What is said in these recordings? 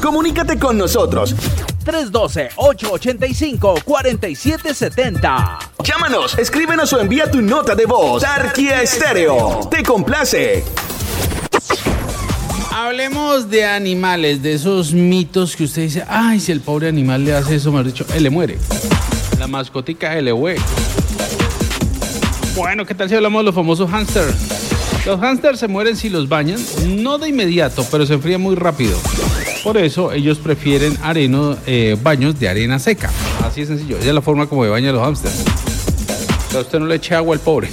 Comunícate con nosotros. 312-885-4770. Llámanos, escríbenos o envía tu nota de voz. Tarquía Estéreo. Te complace. Hablemos de animales, de esos mitos que usted dice, ay, si el pobre animal le hace eso, mejor dicho, él le muere. La mascotica de Lewe. Bueno, ¿qué tal si hablamos de los famosos hámsters? Los hámsters se mueren si los bañan, no de inmediato, pero se enfrían muy rápido. Por eso ellos prefieren baños de arena seca. Así de sencillo, esa es la forma como se bañan los hámsters. A usted no le eche agua al pobre.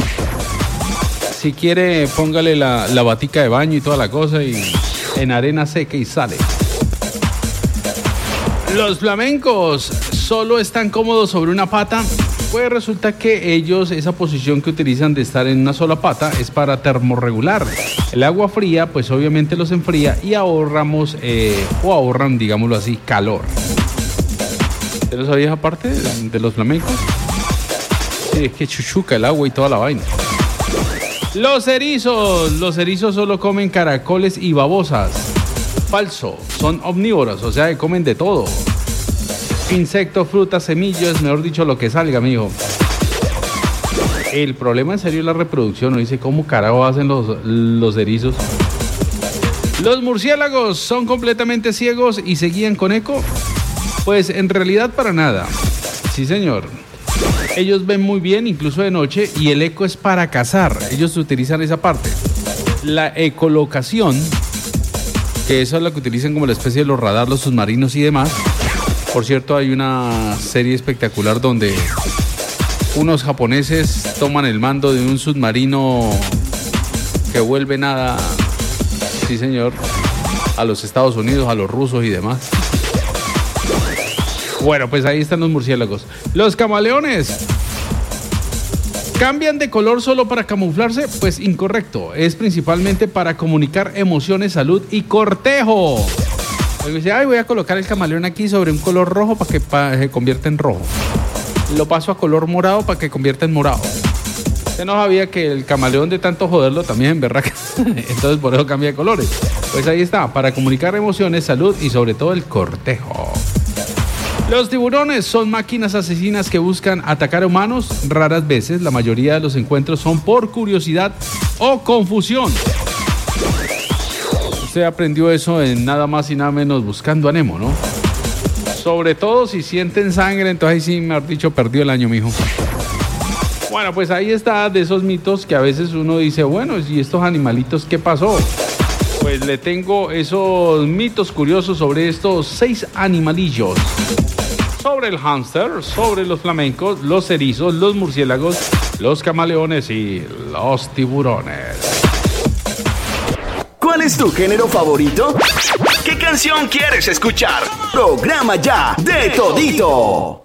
Si quiere, póngale la batica de baño y toda la cosa y en arena seca y sale. Los flamencos solo están cómodos sobre una pata. Pues resulta que ellos, esa posición que utilizan de estar en una sola pata es para termorregular. El agua fría, pues obviamente los enfría y ahorran, digámoslo así, calor. ¿Usted no sabía esa parte de los flamencos? Sí, es que chuchuca el agua y toda la vaina. Los erizos solo comen caracoles y babosas. Falso, son omnívoros, o sea que comen de todo. Insectos, frutas, semillas, mejor dicho, lo que salga, mijo. El problema en serio es la reproducción, ¿no? Dice, ¿cómo carajo hacen los erizos? ¿Los murciélagos son completamente ciegos y se guían con eco? Pues en realidad para nada. Sí, señor. Ellos ven muy bien, incluso de noche, y el eco es para cazar. Ellos utilizan esa parte. La ecolocación, que eso es lo que utilizan como la especie de los radar, los submarinos y demás. Por cierto, hay una serie espectacular donde unos japoneses toman el mando de un submarino que vuelve nada, sí señor, a los Estados Unidos, a los rusos y demás. Bueno, pues ahí están los murciélagos. Los camaleones ¿cambian de color solo para camuflarse? Pues incorrecto, es principalmente para comunicar emociones, salud y cortejo. Dice, ay, voy a colocar el camaleón aquí sobre un color rojo para que se convierta en rojo. Lo paso a color morado para que convierta en morado. Usted no sabía que el camaleón de tanto joderlo también en berraca. Entonces por eso cambia de colores. Pues ahí está, para comunicar emociones, salud y sobre todo el cortejo. Los tiburones son máquinas asesinas que buscan atacar a humanos. Raras veces, la mayoría de los encuentros son por curiosidad o confusión. Usted aprendió eso en nada más y nada menos Buscando a Nemo, ¿no? Sobre todo si sienten sangre, entonces sí, mejor dicho, perdió el año, mijo. Bueno, pues ahí está, de esos mitos que a veces uno dice, bueno, ¿y estos animalitos qué pasó? Pues le tengo esos mitos curiosos sobre estos 6 animalillos. Sobre el hámster, sobre los flamencos, los erizos, los murciélagos, los camaleones y los tiburones. ¿Cuál es tu género favorito? ¿Qué canción quieres escuchar? Programa ya de todito.